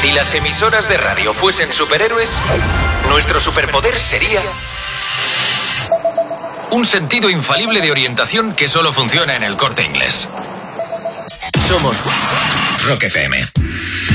Si las emisoras de radio fuesen superhéroes, nuestro superpoder sería un sentido infalible de orientación que solo funciona en el Corte Inglés. Somos Rock FM.